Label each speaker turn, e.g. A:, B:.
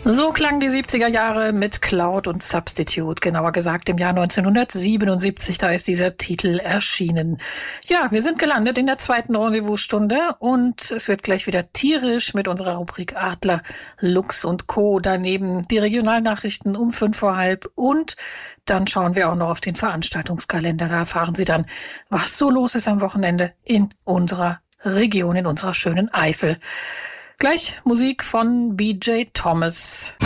A: So klangen die 70er Jahre mit Cloud und Substitute, genauer gesagt im Jahr 1977, da ist dieser Titel erschienen. Ja, wir sind gelandet in der zweiten Rendezvous-Stunde und es wird gleich wieder tierisch mit unserer Rubrik Adler, Lux und Co. Daneben die Regionalnachrichten um 5 vor halb und dann schauen wir auch noch auf den Veranstaltungskalender. Da erfahren Sie dann, was so los ist am Wochenende in unserer Region, in unserer schönen Eifel. Gleich Musik von BJ Thomas.